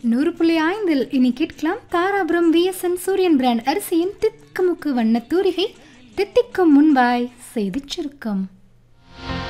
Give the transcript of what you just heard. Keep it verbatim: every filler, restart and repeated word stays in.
நூறு புள்ளி ஐந்தில் இனி கேட்கலாம் தாராபுரம் விஎஸ்என் சூரியன் பிராண்ட் அரிசியின் திக்குமுக்கு வண்ண தூரிகை தித்திக்கும் முன்பாய் செய்திச் சுருக்கம்.